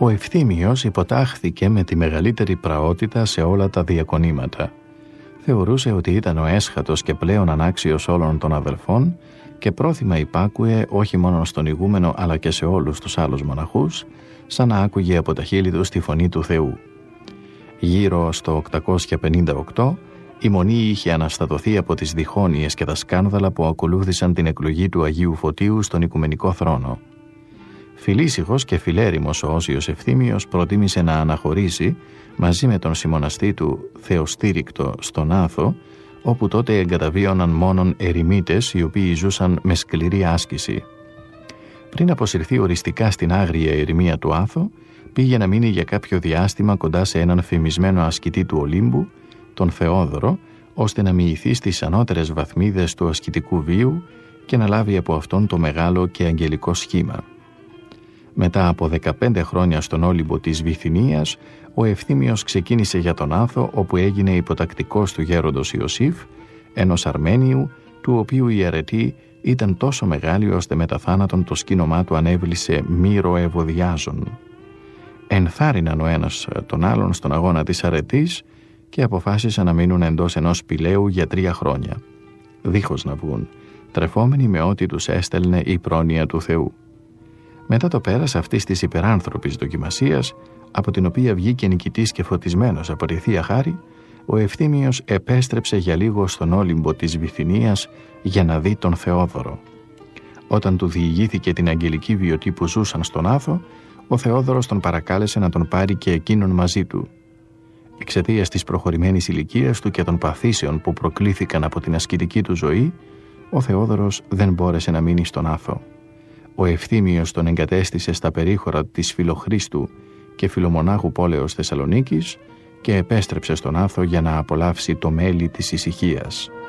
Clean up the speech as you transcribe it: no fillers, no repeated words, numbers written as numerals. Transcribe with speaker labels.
Speaker 1: Ο Ευθύμιος υποτάχθηκε με τη μεγαλύτερη πραότητα σε όλα τα διακονήματα. Θεωρούσε ότι ήταν ο έσχατος και πλέον ανάξιος όλων των αδελφών και πρόθυμα υπάκουε όχι μόνο στον ηγούμενο αλλά και σε όλους τους άλλους μοναχούς, σαν να άκουγε από τα χείλη του τη φωνή του Θεού. Γύρω στο 858 η μονή είχε αναστατωθεί από τις διχόνοιες και τα σκάνδαλα που ακολούθησαν την εκλογή του Αγίου Φωτίου στον οικουμενικό θρόνο. Φιλήσυχος και φιλέριμος ο Όσιος Ευθύμιος προτίμησε να αναχωρήσει μαζί με τον συμμοναστή του Θεοστήρικτο στον Άθο, όπου τότε εγκαταβίωναν μόνον ερημίτες οι οποίοι ζούσαν με σκληρή άσκηση. Πριν αποσυρθεί οριστικά στην άγρια ερημία του Άθο, πήγε να μείνει για κάποιο διάστημα κοντά σε έναν φημισμένο ασκητή του Ολύμπου, τον Θεόδωρο, ώστε να μοιηθεί στις ανώτερες βαθμίδες του ασκητικού βίου και να λάβει από αυτόν το μεγάλο και αγγελικό σχήμα. Μετά από 15 χρόνια στον Όλυμπο της Βυθινίας, ο Ευθύμιος ξεκίνησε για τον Άθο, όπου έγινε υποτακτικός του γέροντος Ιωσήφ, ενός Αρμένιου, του οποίου η αρετή ήταν τόσο μεγάλη ώστε μετά θάνατον το σκήνομά του ανέβλησε μύρο ευωδιάζων. Ενθάρρυναν ο ένας τον άλλον στον αγώνα της αρετής και αποφάσισαν να μείνουν εντός ενός σπηλαίου για 3 χρόνια, δίχως να βγουν, τρεφόμενοι με ό,τι τους έστελνε η πρόνοια του Θεού. Μετά το πέρας αυτής της υπεράνθρωπης δοκιμασίας, από την οποία βγήκε νικητής και φωτισμένος από τη Θεία Χάρη, ο Ευθύμιος επέστρεψε για λίγο στον Όλυμπο της Βυθινίας για να δει τον Θεόδωρο. Όταν του διηγήθηκε την αγγελική βιωτή που ζούσαν στον Άθο, ο Θεόδωρος τον παρακάλεσε να τον πάρει και εκείνον μαζί του. Εξαιτίας της προχωρημένης ηλικίας του και των παθήσεων που προκλήθηκαν από την ασκητική του ζωή, ο Θεόδωρος δεν μπόρεσε να μείνει στον Άθο. Ο Ευθύμιος τον εγκατέστησε στα περίχωρα της Φιλοχρήστου και Φιλομονάχου πόλεως Θεσσαλονίκης και επέστρεψε στον Άθο για να απολαύσει το μέλι της ησυχίας.